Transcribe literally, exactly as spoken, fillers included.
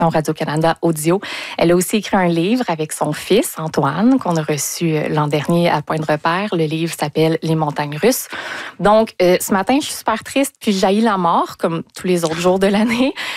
Radio-Canada Audio. Elle a aussi écrit un livre avec son fils, Antoine, qu'on a reçu l'an dernier à Point de Repère. Le livre s'appelle Les montagnes russes. Donc, euh, ce matin, je suis super triste, puis jaillit la mort, comme tous les autres jours de l'année.